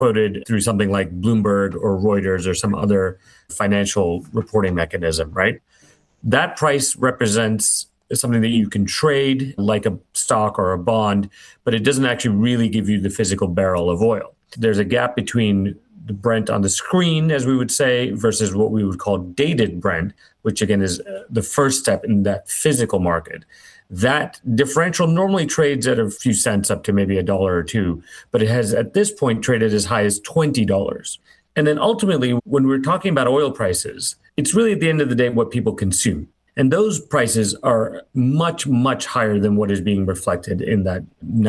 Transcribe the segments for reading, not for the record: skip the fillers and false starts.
quoted through something like Bloomberg or Reuters or some other financial reporting mechanism, right? That price represents something that you can trade like a stock or a bond, but it doesn't actually really give you the physical barrel of oil. There's a gap between the Brent on the screen, as we would say, versus what we would call dated Brent, which again is the first step in that physical market. That differential normally trades at a few cents up to maybe $1 or $2, but it has at this point traded as high as $20. And then ultimately, when we're talking about oil prices, it's really at the end of the day what people consume. And those prices are much, much higher than what is being reflected in that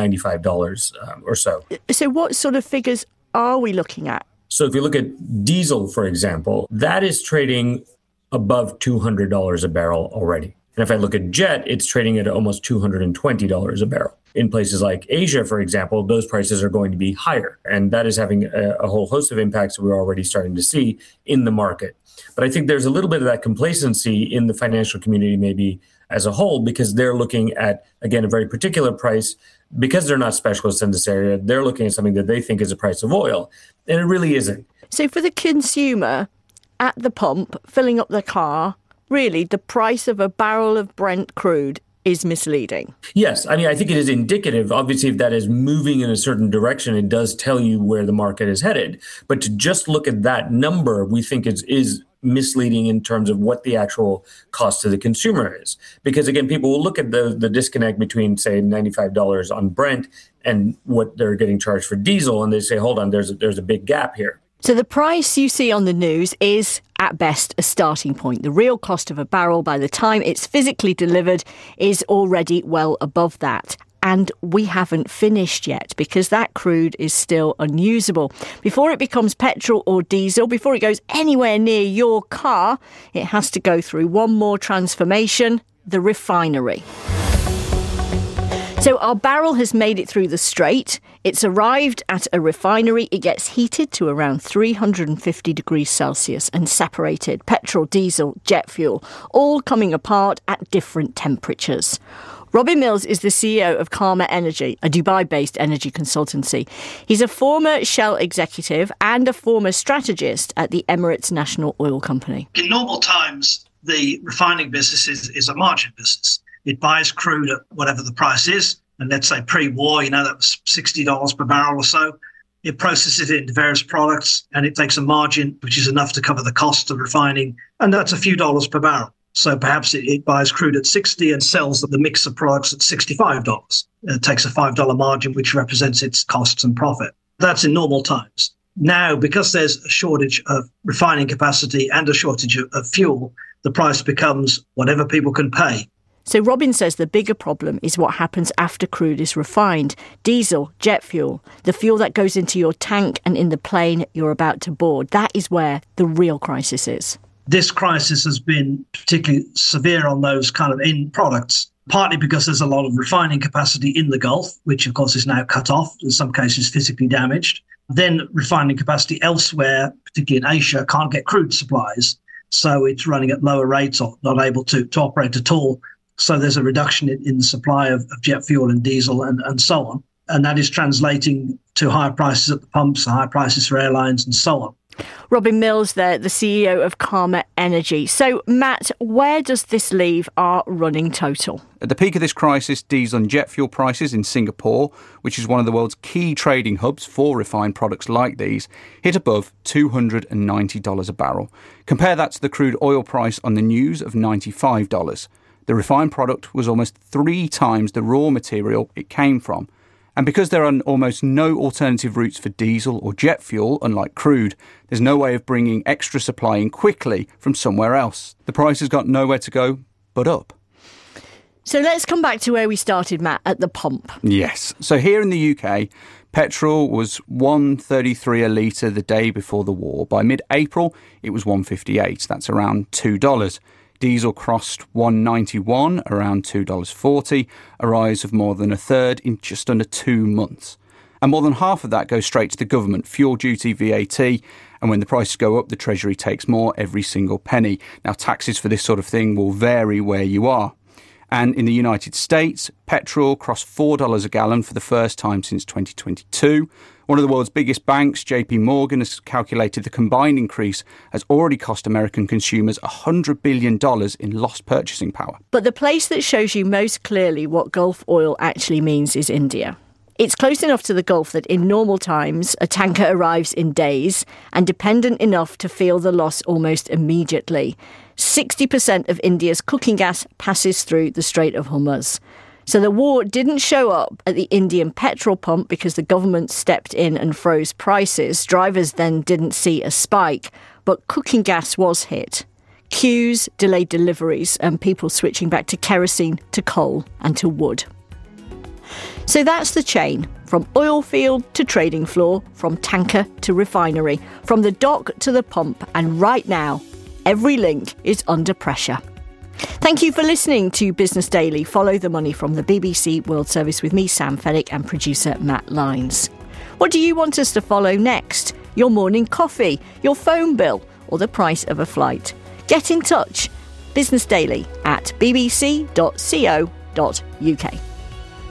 $95 or so. So what sort of figures are we looking at? So if you look at diesel, for example, that is trading above $200 a barrel already. And if I look at jet, it's trading at almost $220 a barrel. In places like Asia, for example, those prices are going to be higher. And that is having a whole host of impacts that we're already starting to see in the market. But I think there's a little bit of that complacency in the financial community maybe as a whole, because they're looking at, again, a very particular price. Because they're not specialists in this area, they're looking at something that they think is the price of oil. And it really isn't. So for the consumer at the pump, filling up their car, really the price of a barrel of Brent crude is misleading. Yes. I mean, I think it is indicative. Obviously, if that is moving in a certain direction, it does tell you where the market is headed. But to just look at that number, we think is misleading in terms of what the actual cost to the consumer is. Because again, people will look at the disconnect between, say, $95 on Brent and what they're getting charged for diesel, and they say, hold on, there's a big gap here. So the price you see on the news is, at best, a starting point. The real cost of a barrel by the time it's physically delivered is already well above that. And we haven't finished yet because that crude is still unusable. Before it becomes petrol or diesel, before it goes anywhere near your car, it has to go through one more transformation, the refinery. So our barrel has made it through the Strait. It's arrived at a refinery. It gets heated to around 350 degrees Celsius and separated. Petrol, diesel, jet fuel, all coming apart at different temperatures. Robin Mills is the CEO of Karma Energy, a Dubai-based energy consultancy. He's a former Shell executive and a former strategist at the Emirates National Oil Company. In normal times, the refining business is a margin business. It buys crude at whatever the price is. And let's say pre-war, that was $60 per barrel or so. It processes it into various products and it takes a margin, which is enough to cover the cost of refining. And that's a few dollars per barrel. So perhaps it buys crude at $60 and sells the mix of products at $65. It takes a $5 margin, which represents its costs and profit. That's in normal times. Now, because there's a shortage of refining capacity and a shortage of fuel, the price becomes whatever people can pay. So Robin says the bigger problem is what happens after crude is refined. Diesel, jet fuel, the fuel that goes into your tank and in the plane you're about to board. That is where the real crisis is. This crisis has been particularly severe on those kind of end products, partly because there's a lot of refining capacity in the Gulf, which of course is now cut off, in some cases physically damaged. Then refining capacity elsewhere, particularly in Asia, can't get crude supplies. So it's running at lower rates or not able to operate at all. So there's a reduction in the supply of jet fuel and diesel and so on. And that is translating to higher prices at the pumps, higher prices for airlines and so on. Robin Mills there, the CEO of Karma Energy. So, Matt, where does this leave our running total? At the peak of this crisis, diesel and jet fuel prices in Singapore, which is one of the world's key trading hubs for refined products like these, hit above $290 a barrel. Compare that to the crude oil price on the news of $95. The refined product was almost 3 times the raw material it came from. And because there are almost no alternative routes for diesel or jet fuel, unlike crude, there's no way of bringing extra supply in quickly from somewhere else. The price has got nowhere to go but up. So let's come back to where we started, Matt, at the pump. Yes. So here in the UK, petrol was $1.33 a litre the day before the war. By mid-April, it was $1.58. That's around $2. Diesel crossed $1.91, around $2.40, a rise of more than a third in just under 2 months. And more than half of that goes straight to the government, fuel duty, VAT, and when the prices go up, the Treasury takes more every single penny. Now, taxes for this sort of thing will vary where you are. And in the United States, petrol crossed $4 a gallon for the first time since 2022. One of the world's biggest banks, JP Morgan, has calculated the combined increase has already cost American consumers $100 billion in lost purchasing power. But the place that shows you most clearly what Gulf oil actually means is India. It's close enough to the Gulf that in normal times, a tanker arrives in days and dependent enough to feel the loss almost immediately. 60% of India's cooking gas passes through the Strait of Hormuz. So the war didn't show up at the Indian petrol pump because the government stepped in and froze prices. Drivers then didn't see a spike, but cooking gas was hit. Queues, delayed deliveries, and people switching back to kerosene, to coal and to wood. So that's the chain, from oil field to trading floor, from tanker to refinery, from the dock to the pump, and right now, every link is under pressure. Thank you for listening to Business Daily. Follow the money from the BBC World Service with me, Sam Fenwick, and producer Matt Lyons. What do you want us to follow next? Your morning coffee, your phone bill, or the price of a flight? Get in touch. Business Daily at bbc.co.uk.